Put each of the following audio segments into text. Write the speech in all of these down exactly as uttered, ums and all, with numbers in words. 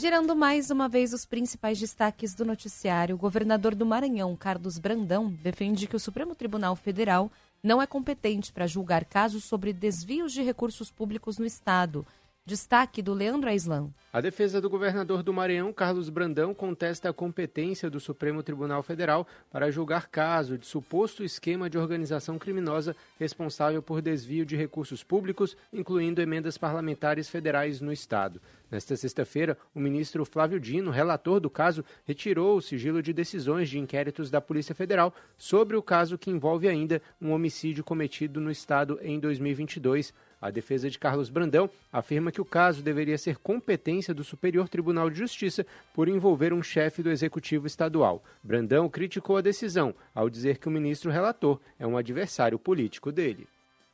Girando mais uma vez os principais destaques do noticiário, o governador do Maranhão, Carlos Brandão, defende que o Supremo Tribunal Federal não é competente para julgar casos sobre desvios de recursos públicos no Estado. Destaque do Leandro Aislan. A defesa do governador do Maranhão, Carlos Brandão, contesta a competência do Supremo Tribunal Federal para julgar caso de suposto esquema de organização criminosa responsável por desvio de recursos públicos, incluindo emendas parlamentares federais no Estado. Nesta sexta-feira, o ministro Flávio Dino, relator do caso, retirou o sigilo de decisões de inquéritos da Polícia Federal sobre o caso que envolve ainda um homicídio cometido no Estado em dois mil e vinte e dois. A defesa de Carlos Brandão afirma que o caso deveria ser competência do Superior Tribunal de Justiça por envolver um chefe do Executivo Estadual. Brandão criticou a decisão ao dizer que o ministro relator é um adversário político dele.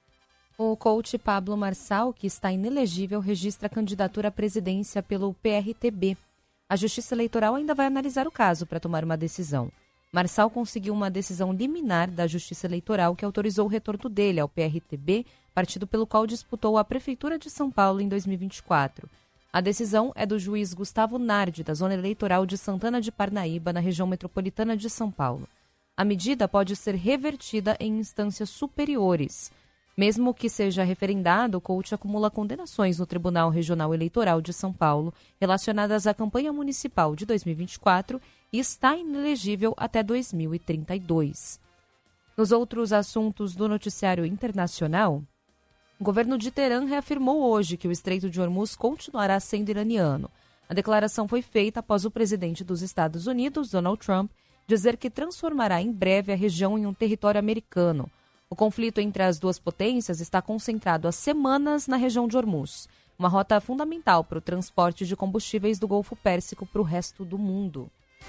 O coach Pablo Marçal, que está inelegível, registra a candidatura à presidência pelo P R T B. A Justiça Eleitoral ainda vai analisar o caso para tomar uma decisão. Marçal conseguiu uma decisão liminar da Justiça Eleitoral que autorizou o retorno dele ao P R T B, partido pelo qual disputou a Prefeitura de São Paulo em dois mil e vinte e quatro. A decisão é do juiz Gustavo Nardi, da Zona Eleitoral de Santana de Parnaíba, na região metropolitana de São Paulo. A medida pode ser revertida em instâncias superiores. Mesmo que seja referendado, o coach acumula condenações no Tribunal Regional Eleitoral de São Paulo relacionadas à campanha municipal de dois mil e vinte e quatro e está inelegível até dois mil e trinta e dois. Nos outros assuntos do noticiário internacional, o governo de Teherã reafirmou hoje que o Estreito de Hormuz continuará sendo iraniano. A declaração foi feita após o presidente dos Estados Unidos, Donald Trump, dizer que transformará em breve a região em um território americano. O conflito entre as duas potências está concentrado há semanas na região de Hormuz, uma rota fundamental para o transporte de combustíveis do Golfo Pérsico para o resto do mundo.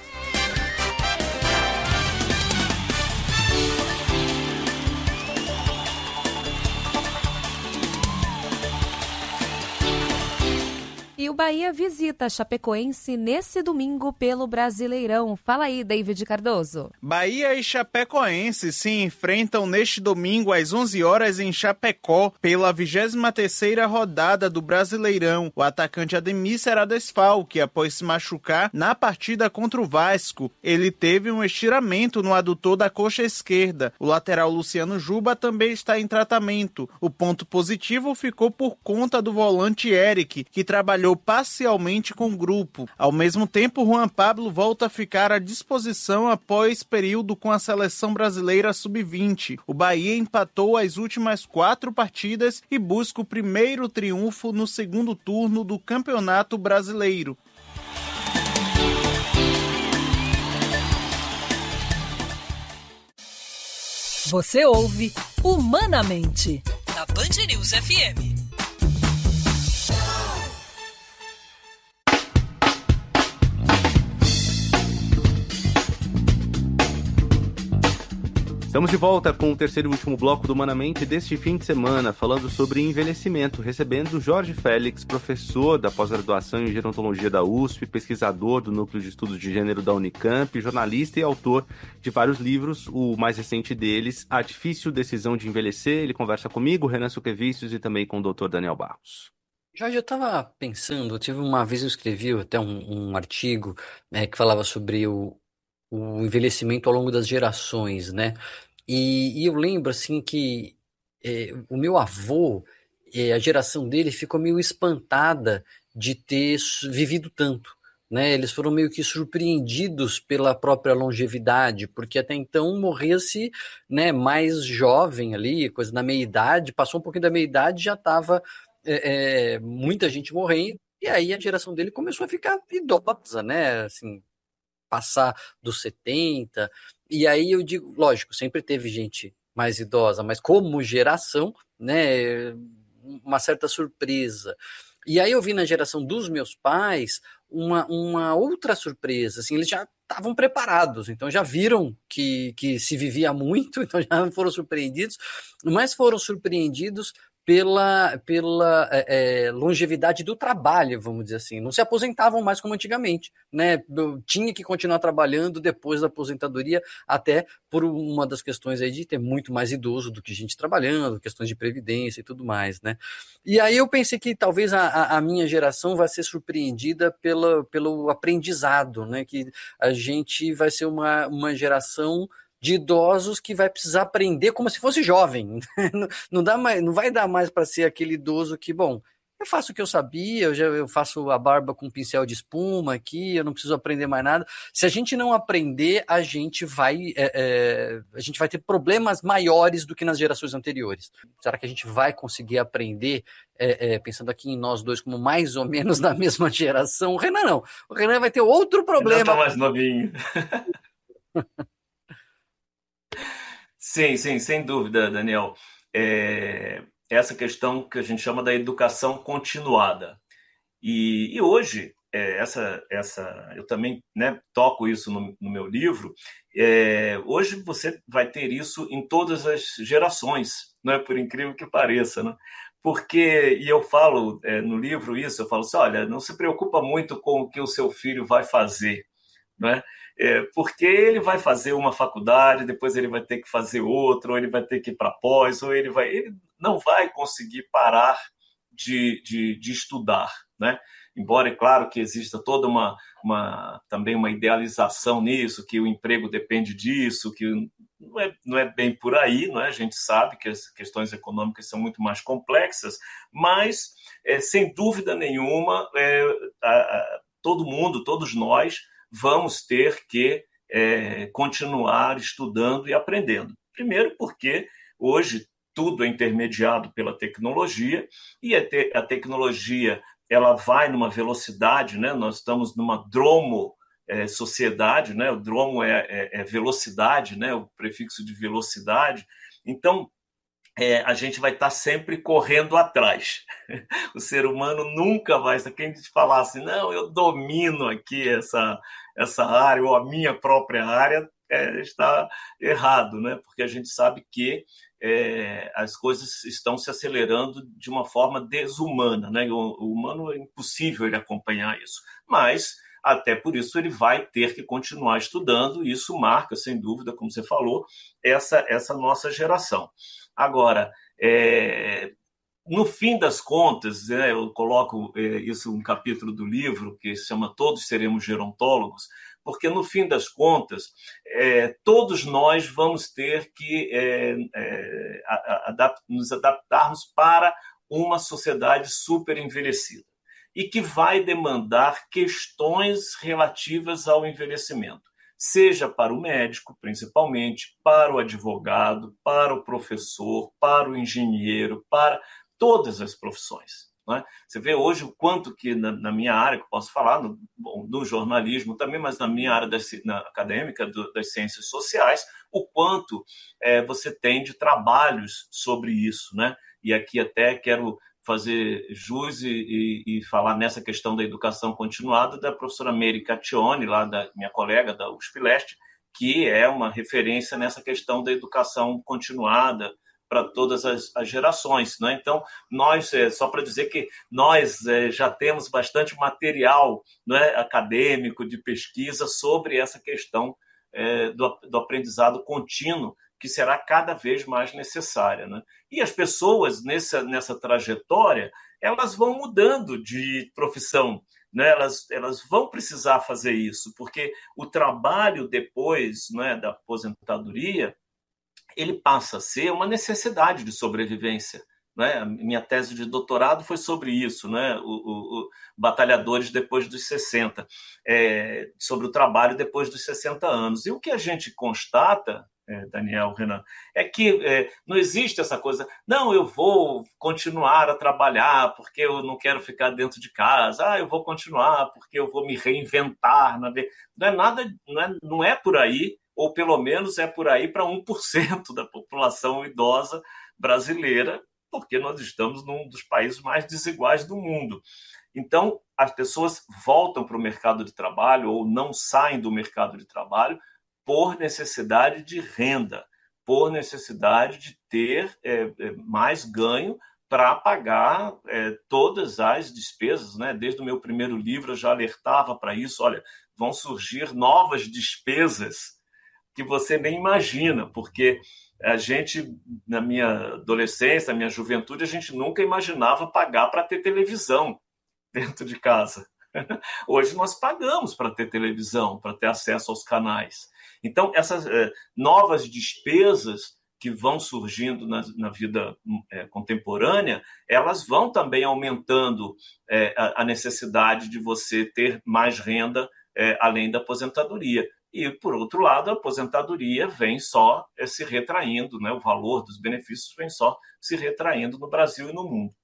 E o Bahia visita a Chapecoense nesse domingo pelo Brasileirão. Fala aí, David Cardoso. Bahia e Chapecoense se enfrentam neste domingo às onze horas em Chapecó pela vigésima terceira rodada do Brasileirão. O atacante Ademir será desfalque após se machucar na partida contra o Vasco. Ele teve um estiramento no adutor da coxa esquerda. O lateral Luciano Juba também está em tratamento. O ponto positivo ficou por conta do volante Eric, que trabalhou parcialmente com o grupo. Ao mesmo tempo, Juan Pablo volta a ficar à disposição após período com a seleção brasileira sub vinte. O Bahia empatou as últimas quatro partidas e busca o primeiro triunfo no segundo turno do Campeonato Brasileiro. Você ouve Humanamente, na Band News F M. Estamos de volta com o terceiro e último bloco do Humanamente deste fim de semana, falando sobre envelhecimento, recebendo Jorge Félix, professor da pós-graduação em gerontologia da U S P, pesquisador do Núcleo de Estudos de Gênero da Unicamp, jornalista e autor de vários livros, o mais recente deles, A Difícil Decisão de Envelhecer. Ele conversa comigo, Renan Suquevicius, e também com o doutor Daniel Barros. Jorge, eu estava pensando, eu tive uma vez eu escrevi até um, um artigo né, que falava sobre o o envelhecimento ao longo das gerações, né? E, e eu lembro, assim, que é, o meu avô, é, a geração dele ficou meio espantada de ter vivido tanto, né? Eles foram meio que surpreendidos pela própria longevidade, porque até então morria-se, né, mais jovem ali, coisa da meia-idade, passou um pouquinho da meia-idade, já estava é, é, muita gente morrendo, e aí a geração dele começou a ficar idosa, né? Assim, passar dos setenta, e aí eu digo, lógico, sempre teve gente mais idosa, mas como geração, né, uma certa surpresa. E aí eu vi na geração dos meus pais uma, uma outra surpresa, assim, eles já estavam preparados, então já viram que, que se vivia muito, então já foram surpreendidos, mas foram surpreendidos pela, pela é, é, longevidade do trabalho, vamos dizer assim. Não se aposentavam mais como antigamente, né? Tinha que continuar trabalhando depois da aposentadoria, até por uma das questões aí de ter muito mais idoso do que gente trabalhando, questões de previdência e tudo mais, né? E aí eu pensei que talvez a, a minha geração vai ser surpreendida pela, pelo aprendizado, né? Que a gente vai ser uma, uma geração de idosos que vai precisar aprender como se fosse jovem. Não, não, dá mais, não vai dar mais para ser aquele idoso que, bom, eu faço o que eu sabia, eu, já, eu faço a barba com pincel de espuma aqui, eu não preciso aprender mais nada. Se a gente não aprender, a gente vai, é, é, a gente vai ter problemas maiores do que nas gerações anteriores. Será que a gente vai conseguir aprender, é, é, pensando aqui em nós dois como mais ou menos da mesma geração? O Renan não. O Renan vai ter outro problema. Renan tá mais novinho. Sim, sim, sem dúvida, Daniel. É, essa questão que a gente chama da educação continuada. E, e hoje, é, essa, essa, eu também, né, toco isso no, no meu livro, é, hoje você vai ter isso em todas as gerações, não é, por incrível que pareça, né? Porque, e eu falo é, no livro isso, eu falo assim, olha, não se preocupa muito com o que o seu filho vai fazer, né? É, porque ele vai fazer uma faculdade, depois ele vai ter que fazer outra, ou ele vai ter que ir para pós, ou ele vai, ele não vai conseguir parar de, de, de estudar, né? Embora, é claro, que exista toda uma, uma também uma idealização nisso, que o emprego depende disso, que não é, não é bem por aí, não é? A gente sabe que as questões econômicas são muito mais complexas, mas, é, sem dúvida nenhuma, é, a, a, todo mundo, todos nós, vamos ter que é, continuar estudando e aprendendo. Primeiro porque hoje tudo é intermediado pela tecnologia e a, te- a tecnologia ela vai numa velocidade, né? Nós estamos numa dromo é, sociedade, né? O dromo é, é, é velocidade, né? O prefixo de velocidade. Então, É, a gente vai estar sempre correndo atrás. O ser humano nunca vai... Quem te falar assim, não, eu domino aqui essa, essa área, ou a minha própria área, é, está errado, né? Porque a gente sabe que é, as coisas estão se acelerando de uma forma desumana, né? O, o humano é impossível ele acompanhar isso. Mas, até por isso, ele vai ter que continuar estudando, e isso marca, sem dúvida, como você falou, essa, essa nossa geração. Agora, é, no fim das contas, né, eu coloco é, isso um capítulo do livro que se chama Todos Seremos Gerontólogos, porque no fim das contas, é, todos nós vamos ter que é, é, adap- nos adaptarmos para uma sociedade super envelhecida e que vai demandar questões relativas ao envelhecimento. Seja para o médico, principalmente, para o advogado, para o professor, para o engenheiro, para todas as profissões. Não é? Você vê hoje o quanto que, na, na minha área, que eu posso falar, no, bom, no jornalismo também, mas na minha área das, na acadêmica do, das ciências sociais, o quanto é, você tem de trabalhos sobre isso. Né? E aqui até quero fazer jus e, e, e falar nessa questão da educação continuada da professora Meire Caccione, lá da minha colega da U S P Leste, que é uma referência nessa questão da educação continuada para todas as, as gerações. Né? Então, nós, é, só para dizer que nós é, já temos bastante material, né, acadêmico, de pesquisa sobre essa questão é, do, do aprendizado contínuo, que será cada vez mais necessária. Né? E as pessoas, nessa, nessa trajetória, elas vão mudando de profissão, né? elas, elas vão precisar fazer isso, porque o trabalho depois, né, da aposentadoria, ele passa a ser uma necessidade de sobrevivência. Né? A minha tese de doutorado foi sobre isso, né? o, o, o batalhadores depois dos sessenta, é, sobre o trabalho depois dos sessenta anos. E o que a gente constata, é, Daniel, Renan, é que é, não existe essa coisa, não, eu vou continuar a trabalhar porque eu não quero ficar dentro de casa, ah, eu vou continuar porque eu vou me reinventar. Não é nada, não é, não é por aí, ou pelo menos é por aí para um por cento da população idosa brasileira, porque nós estamos num dos países mais desiguais do mundo. Então, as pessoas voltam para o mercado de trabalho ou não saem do mercado de trabalho por necessidade de renda, por necessidade de ter é, mais ganho para pagar é, todas as despesas, né? Desde o meu primeiro livro eu já alertava para isso. Olha, vão surgir novas despesas que você nem imagina, porque a gente, na minha adolescência, na minha juventude, a gente nunca imaginava pagar para ter televisão dentro de casa. Hoje nós pagamos para ter televisão, para ter acesso aos canais. Então, essas é, novas despesas que vão surgindo na, na vida é, contemporânea, elas vão também aumentando é, a, a necessidade de você ter mais renda é, além da aposentadoria. E, por outro lado, a aposentadoria vem só é, se retraindo, né? O valor dos benefícios vem só se retraindo no Brasil e no mundo.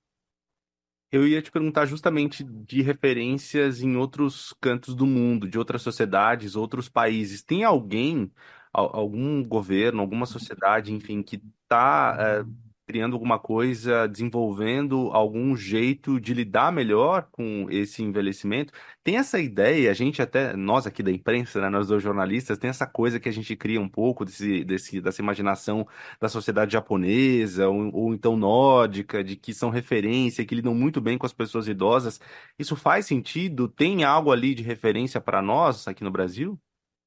Eu ia te perguntar justamente de referências em outros cantos do mundo, de outras sociedades, outros países. Tem alguém, al- algum governo, alguma sociedade, enfim, que está criando alguma coisa, desenvolvendo algum jeito de lidar melhor com esse envelhecimento? Tem essa ideia, a gente até, nós aqui da imprensa, né, nós dois jornalistas, tem essa coisa que a gente cria um pouco desse, desse, dessa imaginação da sociedade japonesa ou, ou então nórdica, de que são referência, que lidam muito bem com as pessoas idosas. Isso faz sentido? Tem algo ali de referência para nós aqui no Brasil?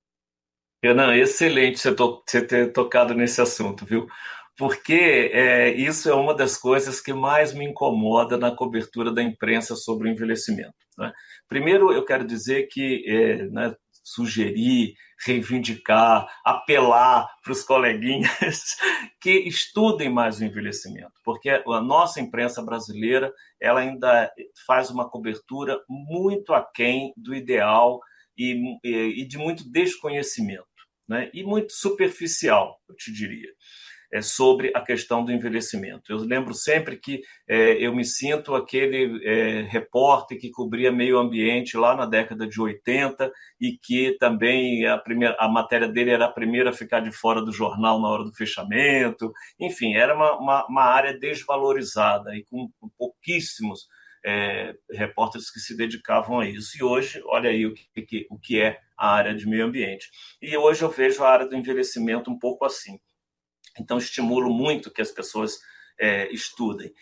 Renan, excelente você, to- você ter tocado nesse assunto, viu? Porque é, isso é uma das coisas que mais me incomoda na cobertura da imprensa sobre o envelhecimento, né? Primeiro, eu quero dizer que é, né, sugerir, reivindicar, apelar para os coleguinhas que estudem mais o envelhecimento, porque a nossa imprensa brasileira ela ainda faz uma cobertura muito aquém do ideal e, e, e de muito desconhecimento, né? E muito superficial, eu te diria, é, sobre a questão do envelhecimento. Eu lembro sempre que é, eu me sinto aquele é, repórter que cobria meio ambiente lá na década de oitenta e que também a, primeira, a matéria dele era a primeira a ficar de fora do jornal na hora do fechamento. Enfim, era uma, uma, uma área desvalorizada e com, com pouquíssimos é, repórteres que se dedicavam a isso. E hoje, olha aí o que, o que é a área de meio ambiente. E hoje eu vejo a área do envelhecimento um pouco assim. Então, estimulo muito que as pessoas é, estudem.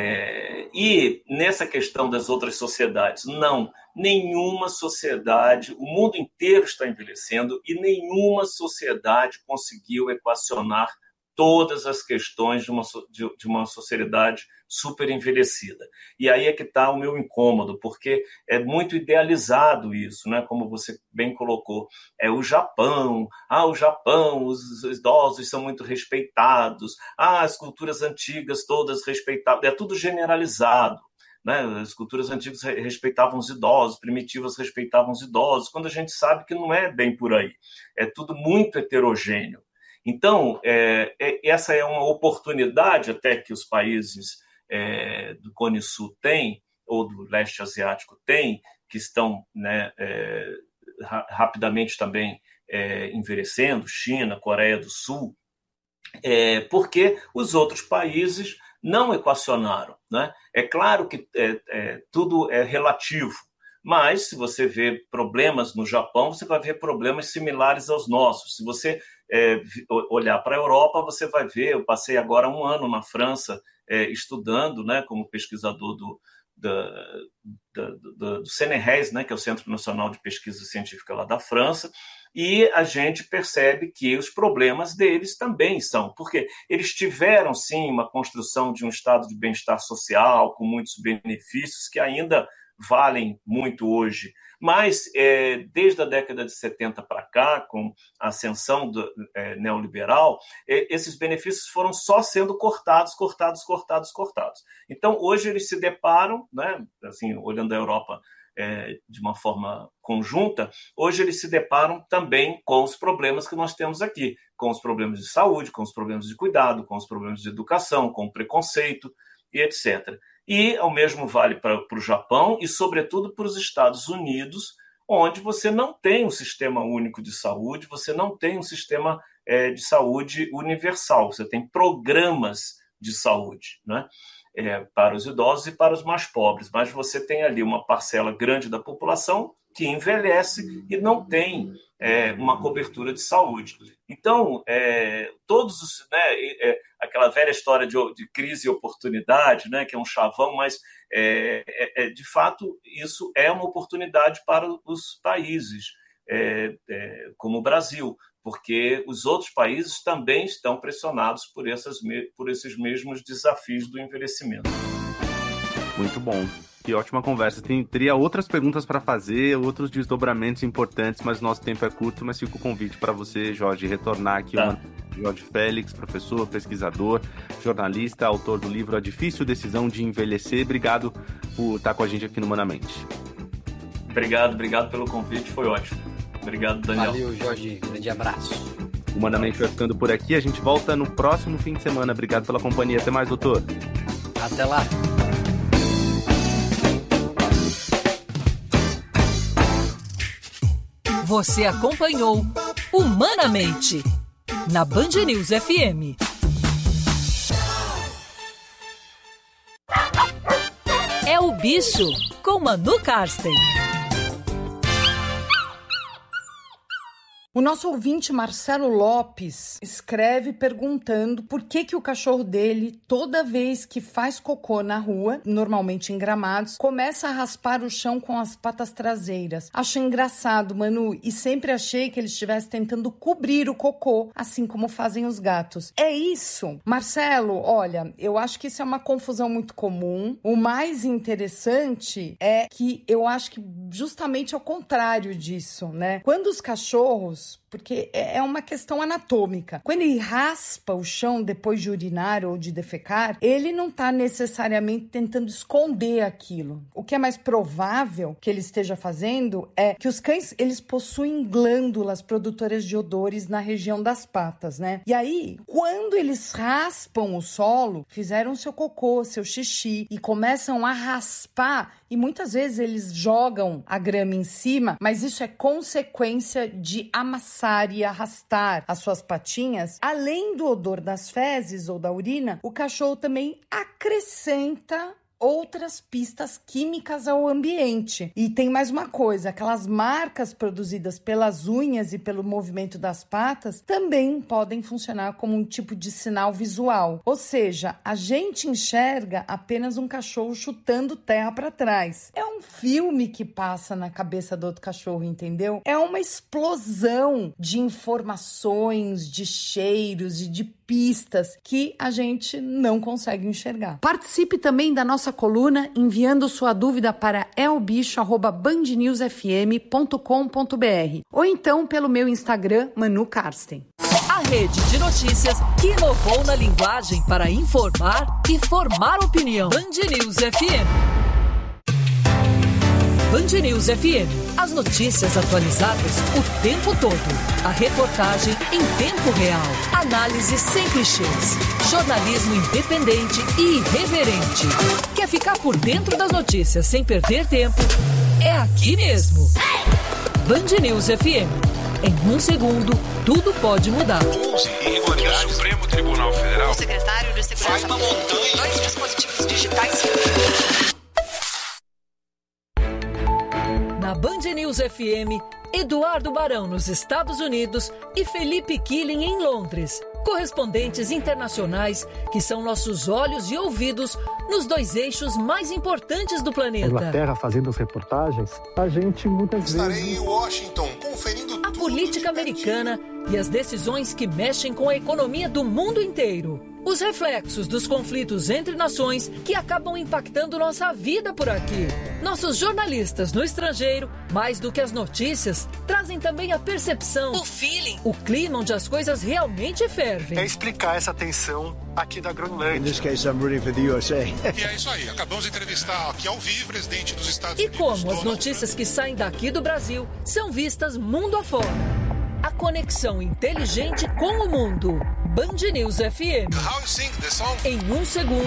É, e nessa questão das outras sociedades, não, nenhuma sociedade, o mundo inteiro está envelhecendo e nenhuma sociedade conseguiu equacionar todas as questões de uma, de, de uma sociedade super envelhecida. E aí é que está o meu incômodo, porque é muito idealizado isso, né? Como você bem colocou. É o Japão, ah, o Japão, os idosos são muito respeitados, ah, as culturas antigas todas respeitadas, é tudo generalizado. Né? As culturas antigas respeitavam os idosos, primitivas respeitavam os idosos, quando a gente sabe que não é bem por aí. É tudo muito heterogêneo. Então, é, é, essa é uma oportunidade até que os países é, do Cone Sul têm, ou do leste asiático têm, que estão né, é, ra- rapidamente também é, envelhecendo, China, Coreia do Sul, é, porque os outros países não equacionaram, né? É claro que é, é, tudo é relativo, mas se você vê problemas no Japão, você vai ver problemas similares aos nossos. Se você é, olhar para a Europa, você vai ver, eu passei agora um ano na França é, estudando, né, como pesquisador do, da, da, do, do C N R E S, né, que é o Centro Nacional de Pesquisa Científica lá da França, e a gente percebe que os problemas deles também são, porque eles tiveram, sim, uma construção de um estado de bem-estar social, com muitos benefícios que ainda valem muito hoje. Mas, é, desde a década de setenta para cá, com a ascensão do, é, neoliberal, é, esses benefícios foram só sendo cortados, cortados, cortados, cortados. Então, hoje eles se deparam, né, assim, olhando a Europa é, de uma forma conjunta, hoje eles se deparam também com os problemas que nós temos aqui, com os problemas de saúde, com os problemas de cuidado, com os problemas de educação, com o preconceito e etcétera. E o mesmo vale para o Japão e, sobretudo, para os Estados Unidos, onde você não tem um sistema único de saúde, você não tem um sistema é, de saúde universal, você tem programas de saúde, né? É, para os idosos e para os mais pobres, mas você tem ali uma parcela grande da população que envelhece e não tem é, uma cobertura de saúde. Então, é, todos os, né, é, aquela velha história de, de crise e oportunidade, né, que é um chavão, mas é, é, de fato isso é uma oportunidade para os países é, é, como o Brasil, porque os outros países também estão pressionados por, essas, por esses mesmos desafios do envelhecimento. Muito bom. Que ótima conversa. Tem, teria outras perguntas para fazer, outros desdobramentos importantes, mas nosso tempo é curto, mas fica o convite para você, Jorge, retornar aqui. Tá. Uma... Jorge Félix, professor, pesquisador, jornalista, autor do livro A Difícil Decisão de Envelhecer. Obrigado por estar com a gente aqui no Humanamente. Obrigado, obrigado pelo convite, foi ótimo. Obrigado, Daniel. Valeu, Jorge. Grande abraço. O Humanamente vai ficando por aqui. A gente volta no próximo fim de semana. Obrigado pela companhia. Até mais, doutor. Até lá. Você acompanhou Humanamente na Band News F M. É o Bicho com Manu Karsten. O nosso ouvinte Marcelo Lopes escreve perguntando por que que o cachorro dele, toda vez que faz cocô na rua, normalmente em gramados, começa a raspar o chão com as patas traseiras. Acho engraçado, Manu, e sempre achei que ele estivesse tentando cobrir o cocô, assim como fazem os gatos. É isso? Marcelo, olha, eu acho que isso é uma confusão muito comum. O mais interessante é que eu acho que justamente ao contrário disso, né? Quando os cachorros, porque é uma questão anatômica. Quando ele raspa o chão depois de urinar ou de defecar, ele não está necessariamente tentando esconder aquilo. O que é mais provável que ele esteja fazendo é que os cães, eles possuem glândulas produtoras de odores na região das patas, né? E aí, quando eles raspam o solo, fizeram seu cocô, seu xixi e começam a raspar, e muitas vezes eles jogam a grama em cima, mas isso é consequência de amassar e arrastar as suas patinhas. Além do odor das fezes ou da urina, o cachorro também acrescenta outras pistas químicas ao ambiente. E tem mais uma coisa, aquelas marcas produzidas pelas unhas e pelo movimento das patas também podem funcionar como um tipo de sinal visual. Ou seja, a gente enxerga apenas um cachorro chutando terra para trás. É um filme que passa na cabeça do outro cachorro, entendeu? É uma explosão de informações, de cheiros e de pistas que a gente não consegue enxergar. Participe também da nossa coluna enviando sua dúvida para elbicho arroba band news f m ponto com ponto b r ou então pelo meu Instagram, Manu Karsten. A rede de notícias que inovou na linguagem para informar e formar opinião. Band News F M. Band News F M. As notícias atualizadas o tempo todo. A reportagem em tempo real. Análise sem clichês. Jornalismo independente e irreverente. Quer ficar por dentro das notícias sem perder tempo? É aqui mesmo. Band News F M. Em um segundo, tudo pode mudar. onze irregularidades. O Supremo Tribunal Federal. O secretário de Segurança. Faz uma montanha. Dois dispositivos digitais. Na Band News F M, Eduardo Barão nos Estados Unidos e Felipe Killing em Londres. Correspondentes internacionais que são nossos olhos e ouvidos nos dois eixos mais importantes do planeta. Inglaterra fazendo as reportagens, a gente muitas Estarei vezes... em Washington conferindo a política americana e as decisões que mexem com a economia do mundo inteiro. Os reflexos dos conflitos entre nações que acabam impactando nossa vida por aqui. Nossos jornalistas no estrangeiro, mais do que as notícias, trazem também a percepção, o feeling, o clima onde as coisas realmente fervem. É explicar essa tensão aqui da Groenlândia. In this case, I'm rooting for the U S A. E é isso aí, acabamos de entrevistar aqui ao vivo o presidente dos Estados E Unidos. como as notícias que saem daqui do Brasil são vistas mundo afora. A conexão inteligente com o mundo. Band News F M. How you sing the song? Em um segundo,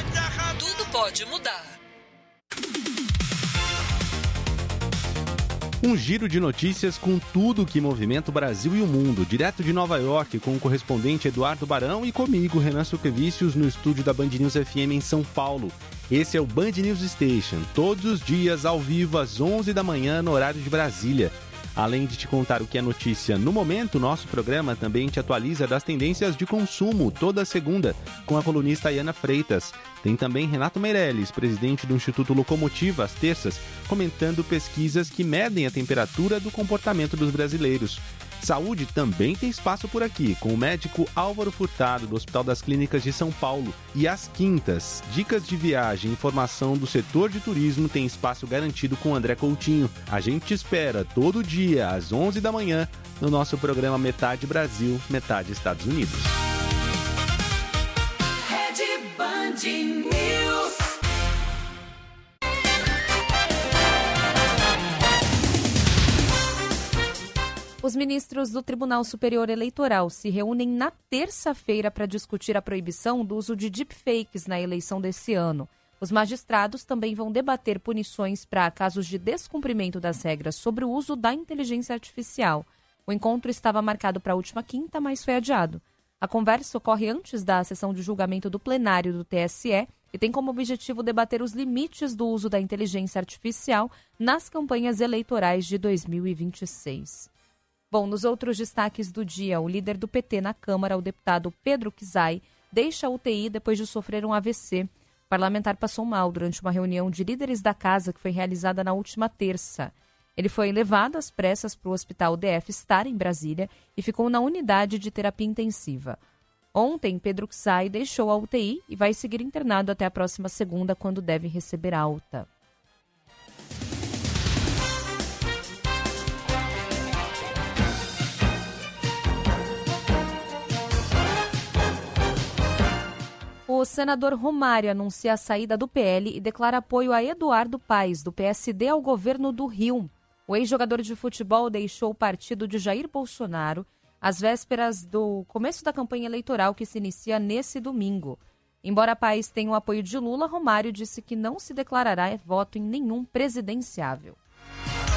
tudo pode mudar. Um giro de notícias com tudo que movimenta o Brasil e o mundo. Direto de Nova York, com o correspondente Eduardo Barão e comigo, Renan Suquevicius, no estúdio da Band News F M em São Paulo. Esse é o Band News Station, todos os dias ao vivo às onze da manhã no horário de Brasília. Além de te contar o que é notícia no momento, nosso programa também te atualiza das tendências de consumo toda segunda, com a colunista Iana Freitas. Tem também Renato Meirelles, presidente do Instituto Locomotiva, às terças, comentando pesquisas que medem a temperatura do comportamento dos brasileiros. Saúde também tem espaço por aqui, com o médico Álvaro Furtado, do Hospital das Clínicas de São Paulo. E às quintas, dicas de viagem e informação do setor de turismo tem espaço garantido com André Coutinho. A gente te espera todo dia, às onze da manhã, no nosso programa Metade Brasil, Metade Estados Unidos. Rede Band News. Os ministros do Tribunal Superior Eleitoral se reúnem na terça-feira para discutir a proibição do uso de deepfakes na eleição desse ano. Os magistrados também vão debater punições para casos de descumprimento das regras sobre o uso da inteligência artificial. O encontro estava marcado para a última quinta, mas foi adiado. A conversa ocorre antes da sessão de julgamento do plenário do T S E e tem como objetivo debater os limites do uso da inteligência artificial nas campanhas eleitorais de dois mil e vinte e seis. Bom, nos outros destaques do dia, o líder do P T na Câmara, o deputado Pedro Kizai, deixa a U T I depois de sofrer um A V C. O parlamentar passou mal durante uma reunião de líderes da casa que foi realizada na última terça. Ele foi levado às pressas para o Hospital D F Star, em Brasília, e ficou na unidade de terapia intensiva. Ontem, Pedro Kizai deixou a U T I e vai seguir internado até a próxima segunda, quando deve receber alta. O senador Romário anuncia a saída do P L e declara apoio a Eduardo Paes, do P S D, ao governo do Rio. O ex-jogador de futebol deixou o partido de Jair Bolsonaro às vésperas do começo da campanha eleitoral que se inicia nesse domingo. Embora Paes tenha o apoio de Lula, Romário disse que não se declarará voto em nenhum presidenciável.